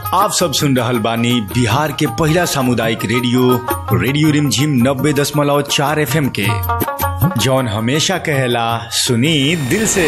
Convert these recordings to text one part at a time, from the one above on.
आप सब सुन रहल बानी बिहार के पहला सामुदायिक रेडियो रिमझिम 90.4 FM के, जौन हमेशा कहेला सुनी दिल से।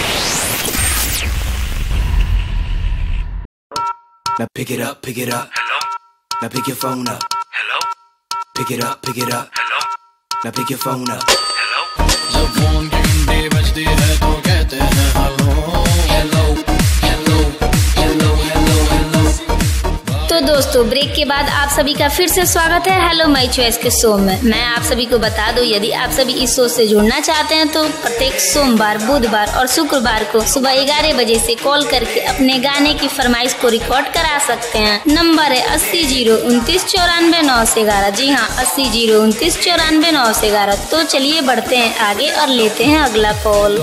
Now pick it up. Hello. Now pick your phone up. Hello. Pick it up. Hello. Now pick your phone up. Hello. जब फोन की घंटी बजती है तो कहते हैं hello hello hello hello hello hello. तो दोस्तों, ब्रेक के बाद आप सभी का फिर से स्वागत है हेलो माय चॉइस के शो में। मैं आप सभी को बता दूं, यदि आप सभी इस शो से जुड़ना चाहते हैं तो प्रत्येक सोमवार, बुधवार और शुक्रवार को सुबह 11 बजे से कॉल करके अपने गाने की फरमाइश को रिकॉर्ड करा सकते हैं। नंबर है 80-029-94-911। जी हाँ, 80-029-94-911। तो चलिए बढ़ते हैं आगे और लेते हैं अगला कॉल।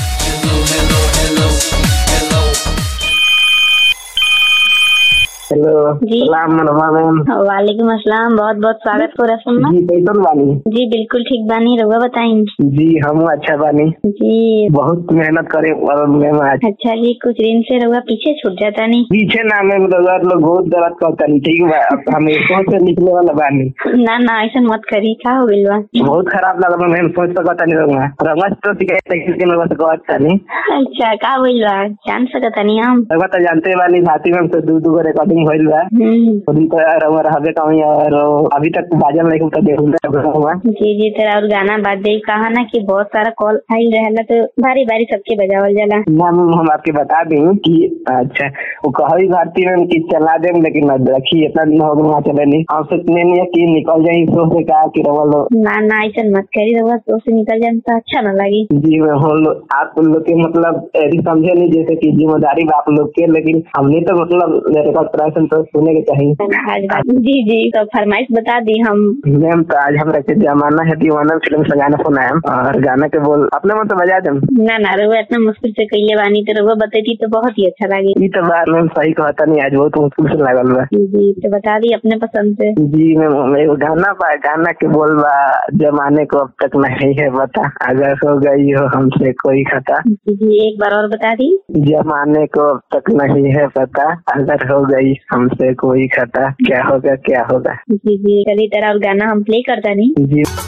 हेलो जी, वालेकुम अस्सलाम। बहुत बहुत स्वागत हो रसम जी। कैसन बानी? जी बिल्कुल ठीक बानी, रहुआ बताएंगे? जी हम अच्छा बानी जी। बहुत मेहनत करे अच्छा जी, कुछ दिन से रहुआ पीछे छूट जाता नहीं? पीछे ना में लोग बहुत दर्द करता नहीं। ठीक बा, अब हम सोच से निकले वाला बानी। ना ना ऐसा मत करी, का हो गइल बा? बहुत खराब लगा, मैं सोच सकता नहीं रहूंगा। रंगा तो कहता नहीं। अच्छा, का होइल बा? जान सकता नहीं हम? रंगा तो जानते वाली साथी में से दो रिकॉर्डिंग होइल बा। तो रहबे कहूं और अभी तक बाजल नहीं तो देखूंगा। जी जी, तेरा और गाना बात दे कहा ना कि बहुत सारा कॉल आइल रहला तो बारी बारी सबके बजावल जाला। ना हम आपके बता दें कि अच्छा वो कही भारती में कि चला दे, लेकिन रखी इतना दिन हो गया चले नहीं। आप सोचने नहीं है कि निकल जाए शो से, कहा कि रवलो ना ना ऐसा मत करी, रवा शो से निकल जाए तो अच्छा न लगी। जी आप लोग के मतलब ऐसी समझे नहीं जैसे कि जिम्मेदारी आप लोग के, लेकिन हमने तो मतलब तो सुने के चाहिए। जी जी, तो फरमाइश बता दी हम। मैम तो आज हम रखे जमाना है दीवाना फिल्म से गाना सुनाए और गाना के बोल अपने मन तो बजा दे। ना ना रवा इतना मुश्किल से कइले बानी, तो रवा बताती तो बहुत ही अच्छा लगे। ये तो बात मैम सही कहता नहीं, आज बहुत मुश्किल से लागल बा। जी तो बता दी अपने पसंद से। जी मैम, गाना के बोल बा, जमाने को अब तक नहीं है पता, अगर हो गई हो हमसे कोई खता। जी एक बार और बता दी। जमाने को अब तक नहीं है पता, अगर हो गई हमसे कोई खता, क्या होगा। जी जी, कभी तरह और गाना हम प्ले करता नहीं। जी।